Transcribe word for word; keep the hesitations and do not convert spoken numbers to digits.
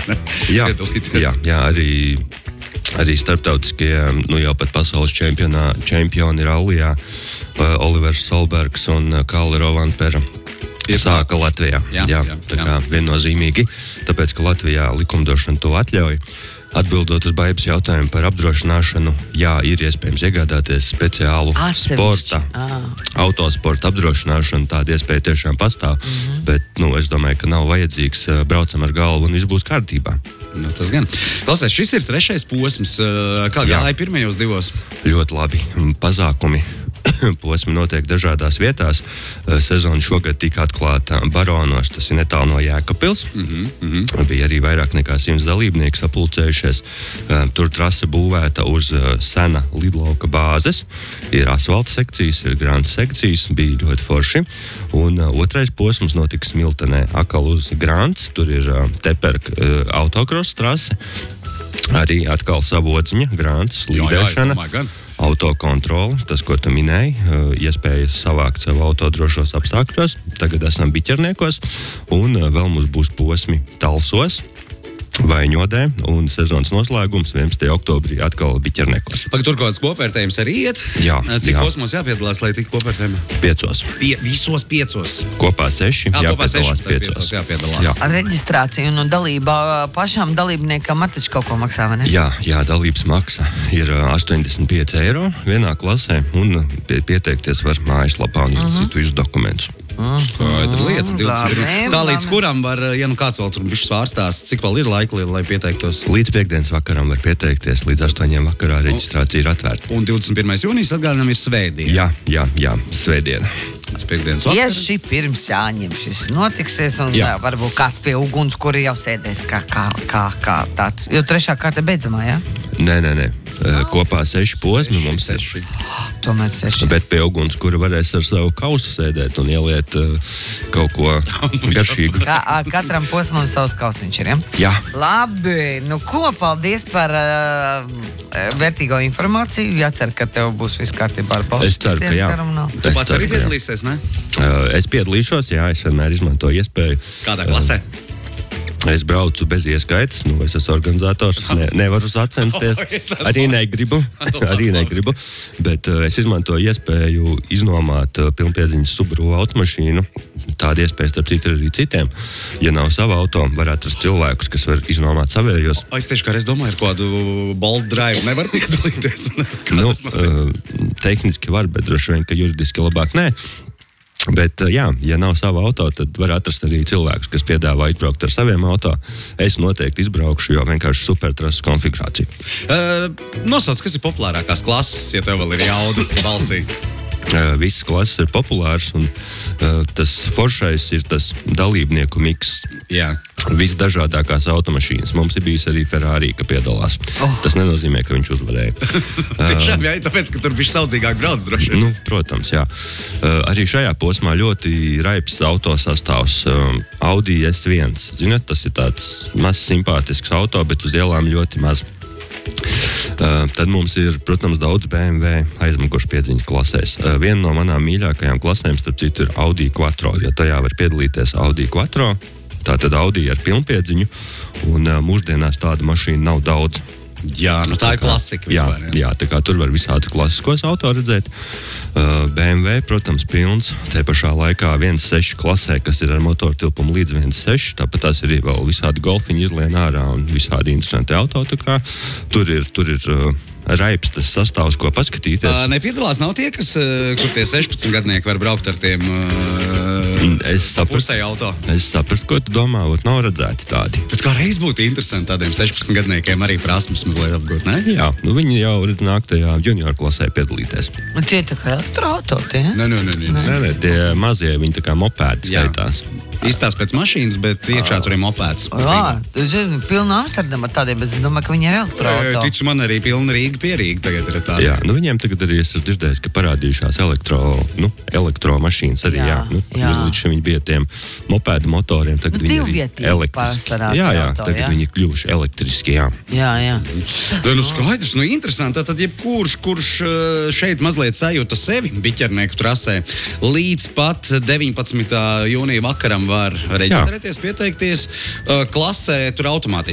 jā, piedalīties. Jā, jā, arī, arī starptautiskie, nu jau pat pasaules čempionā, čempioni rallijā, uh, Olivers Solbergs un uh, Kalle Rovanpera sāka Latvijā. Jā, jā, jā, tā jā. kā viennozīmīgi, tāpēc, ka Latvijā likumdošana to atļauj. Atbildot uz Baibas jautājumu par apdrošināšanu, jā, ir iespējams iegādāties speciālu Atsevišķi. sporta, Ah. autosporta apdrošināšanu, tāda iespēja tiešām pastāv, mm-hmm. bet, nu, es domāju, ka nav vajadzīgs, braucam ar galvu un viss būs kārtībā. Nu, tas gan. Klausies, šis ir trešais posms. Kā gāja pirmajos divos? Ļoti labi. Pazākumi posmi notiek dažādās vietās. Sezona šogad tika atklāta Baronos, tas ir netālu no Jēkabpils. Mm-hmm, mm-hmm. Bija arī vairāk nekā simts dalībnieki sapulcējušies. Tur trase būvēta uz sena lidlauka bāzes. Ir asfalta sekcijas, ir grānta sekcijas, bija ļoti forši. Un otrais posms notiks Miltenē, akal uz grānts. Tur ir Teperk autokross trase. Arī atkal savodziņa, grānts, slīdēšana. Autokontrola, tas, ko tu minēji, iespēja savākt savu auto drošos apstākļos. Tagad esam Biķerniekos, un vēl mums būs posmi Talsos, Vaiņodē, un sezonas noslēgums vienpadsmitajā oktobrī atkal Biķerniekos. Pag, tur kaut kāds kopvērtējums arī iet? Jā. Cik jā. posmos jāpiedalās, lai tik kopvērtējumā? Piecos. Pie, visos piecos. Kopā seši, Jā, kopā seši, jāpiedalās tad piecos. piecos jāpiedalās. Jā. Ar reģistrāciju un dalībā pašām dalībniekam ar taču kaut ko maksā, vai ne? Jā, jā, dalības maksa ir astoņdesmit pieci eiro vienā klasē, un pie, pieteikties var mājaslapā un izlasīt uh-huh. visus dokumentus. Skaidra lieta, divdesmit labi, Tā līdz labi. kuram var, ja nu kāds vēl tur bišķi svārstās, cik vēl ir laika, lai pieteiktos? Līdz piekdienas vakaram var pieteikties, līdz astoņiem vakarā reģistrācija ir atvērta. Un divdesmit pirmais jūnijas atgādinām ir svētdiena. Jā, jā, jā, svētdiena. Tas piekdienas vakars. Tieši pirms jāņem šis notiksies, un Jā. jā. varbūt kāds pie uguns, kuri jau sēdēs kā, kā, kā, kā tāds. Jo trešā kārta beidzamā, jā? Nē, nē, nē. Kopā seši posmi Seši, mums ir. seši. Tomēr seši. Bet pie uguns, kura varēs ar savu kausu sēdēt un ieliet uh, kaut ko garšīgu. Kā, ā, katram posmam savs kausiņš ir, ja? Jā. Labi, nu ko, paldies par uh, vērtīgo informāciju. Jācer, ka tev būs viss kārtībā ar balstu. Es ceru, ka jā. Tu Es pats arī ceru, ka jā. piedalīsies, ne? Uh, Es piedalīšos, jā, es vienmēr izmantoju iespēju. Kādā klasē? Es braucu bez ieskaitas, nu, es esmu organizators, es ne, nevaru sacensties, Oh, es esmu- arī negribu, arī negribu, bet uh, es izmantoju iespēju iznomāt uh, pilnpiedziņas Subaru automašīnu. Tāda iespēja, starp citu, ir arī citiem. Ja nav sava auto, var atrast cilvēkus, kas var iznomāt savējos. O, es tieši kā es domāju, ar kādu bold drive nevar piedalīties. Kā Nu, tas notiek? uh, tehniski var, bet droši vien, ka juridiski labāk nē. Bet, jā, ja nav sava auto, tad var atrast arī cilvēkus, kas piedāvā izbraukt ar saviem auto. Es noteikti izbraukšu, jo vienkārši supertrases konfigurācija. Uh, nosauc, kas ir populārākās klases, ja tev vēl ir jauda balsī? Uh, visas klases ir populāras, un uh, tas foršais ir tas dalībnieku miks. Jā. Visdažādākās automašīnas. Mums ir bijis arī Ferrari, ka piedalās. Oh. Tas nenozīmē, ka viņš uzvarēja. Tiešām, jā, tāpēc, ka tur bišķi saudzīgāk brauc droši vien. Nu, protams, jā. Uh, arī šajā posmā ļoti raips auto sastāvs. Um, Audi S viens. Zināt, tas ir tāds mazs simpātisks auto, bet uz ielām ļoti maz. Uh, tad mums ir, protams, daudz B M W aizmugurspiedziņas klasēs. Uh, viena no manām mīļākajām klasēm, starp citu, ir Audi Quattro, jo tajā var piedalīties Audi Quattro. Tātad Audi ar pilnpiedziņu, un uh, mūsdienās tāda mašīna nav daudz. Jā, nu tā ir klasika Jā, vispār. jā, tā kā tur var visādi klasiskos auto redzēt. Uh, B M W, protams, pilns. Te pašā laikā viens seši klasē, kas ir ar motortilpumu līdz viens seši. Tāpat tās ir vēl visādi golfiņi izlien ārā un visādi interesanti auto. Tā kā tur ir, tur ir uh, raips tas sastāvs, ko paskatīties. Uh, nepiedalās nav tie, kas, uh, kur tie sešpadsmit gadnieki var braukt ar tiem uh, Es sapratu, pusēju auto. es sapratu, ko tu domā, ot nav redzēti tādi. Bet kā reiz būtu interesanti tādiem sešpadsmit gadniekiem arī prasmes mazliet apgūt, ne? Jā, nu viņi jau redz nāk tajā junior klasē piedalīties. Un tie tā kā elektroauto, tie? Nē, nē, nē, nē. Nē, nē, tie mazie, viņi tā kā mopēdi Jā. skaitās. Izstās pēc mašīnas, bet iekšā tur ir mopēds. Jā, tu zini, pilna Amsterdama ar tādiem, bet es domāju, ka viņi ir elektroauto. Ticu man arī pilna Rīga pierīga tagad ir tāda. Jā, nu viņiem tagad arī es esmu dzirdējis, ka parādījušās elektro, nu, elektromašīnas arī, jā. Jā, jā, nu, jā. Līdz šim viņi bija tiem mopēdu motoriem, tagad Nu, viņi arī divvietīgi elektriski. pārsvarā Jā, jā, auto, tagad jā. viņi kļuvuši elektriski, jā. Jā, jā. Jā, nu skaidrs, nu interesanti. Tad jebkurš, kurš eh, šeit mazliet sajūta sevi biķernieku trasē, līdz pat deviņpadsmitā jūnija vakaram var reģistrēties, pieteikties. Eh, Klasē tur automātiski